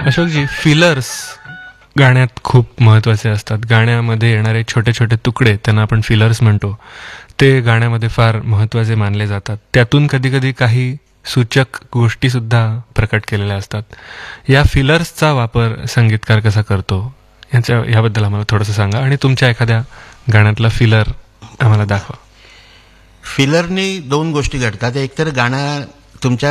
Ashokji, fillers गाण्यात खूप महत्त्वाचे असतात. गाण्यामध्ये येणारे छोटे छोटे तुकडे, त्यांना आपण फिलर्स म्हणतो, ते गाण्यामध्ये फार महत्त्वाचे मानले जातात. त्यातून कधीकधी काही सूचक गोष्टीसुद्धा प्रकट केलेल्या असतात. या फिलर्सचा वापर संगीतकार कसा करतो ह्याबद्दल आम्हाला थोडंसं सांगा, आणि तुमच्या एखाद्या गाण्यातला फिलर आम्हाला दाखवा. फिलरनी दोन गोष्टी घडतात. एक तर गाणं तुमच्या